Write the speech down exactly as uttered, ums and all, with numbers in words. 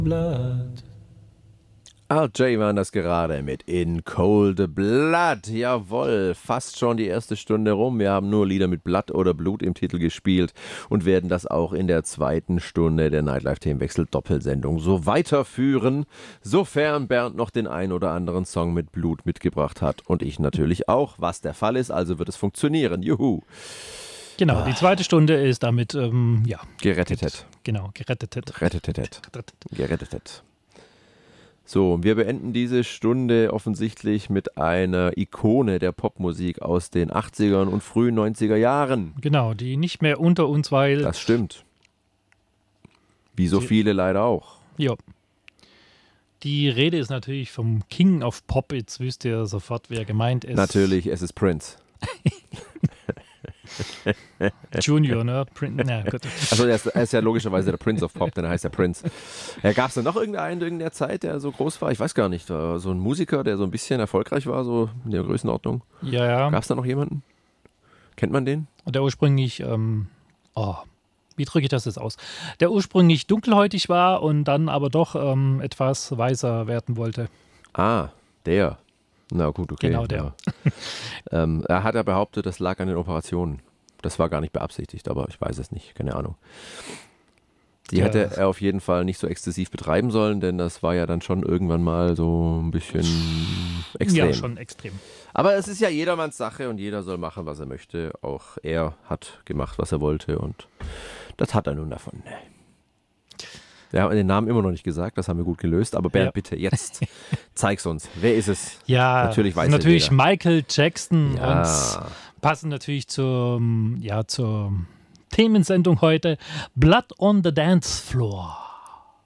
Blood. Al J waren das gerade mit In Cold Blood. Jawohl, fast schon die erste Stunde rum. Wir haben nur Lieder mit Blood oder Blut im Titel gespielt und werden das auch in der zweiten Stunde der Nightlife-Themenwechsel-Doppelsendung so weiterführen, sofern Bernd noch den ein oder anderen Song mit Blut mitgebracht hat und ich natürlich auch, was der Fall ist, also wird es funktionieren. Juhu. Genau, die zweite Stunde ist damit, ähm, ja. Gerettet. Genau, gerettet. Gerettet. Gerettet. So, wir beenden diese Stunde offensichtlich mit einer Ikone der Popmusik aus den achtzigern und frühen neunziger Jahren. Genau, die nicht mehr unter uns, weil... Das stimmt. Wie so viele leider auch. Ja. Die Rede ist natürlich vom King of Pop. Jetzt wisst ihr sofort, wer gemeint ist. Natürlich, es ist Prince. Junior, ne? Prin- na, gut. Also er ist, er ist ja logischerweise der Prince of Pop, denn er heißt ja Prince. Ja, gab es da noch irgendeinen in der Zeit, der so groß war? Ich weiß gar nicht. So ein Musiker, der so ein bisschen erfolgreich war, so in der Größenordnung. Ja, ja. Gab es da noch jemanden? Kennt man den? Der ursprünglich, ähm, oh, wie drücke ich das jetzt aus? Der ursprünglich dunkelhäutig war und dann aber doch ähm, etwas weißer werden wollte. Ah, der. Na gut, okay. Genau der. Ja. ähm, er hat ja behauptet, das lag an den Operationen. Das war gar nicht beabsichtigt, aber ich weiß es nicht, keine Ahnung. Die ja. hätte er auf jeden Fall nicht so exzessiv betreiben sollen, denn das war ja dann schon irgendwann mal so ein bisschen extrem. Ja, schon extrem. Aber es ist ja jedermanns Sache und jeder soll machen, was er möchte. Auch er hat gemacht, was er wollte und das hat er nun davon. Wir haben den Namen immer noch nicht gesagt, das haben wir gut gelöst. Aber Bernd, ja. bitte, jetzt zeig's uns. Wer ist es? Ja, natürlich weiß natürlich jeder. Michael Jackson. Ja. Und passend natürlich zur, ja, zur Themensendung heute. Blood on the Dance Floor.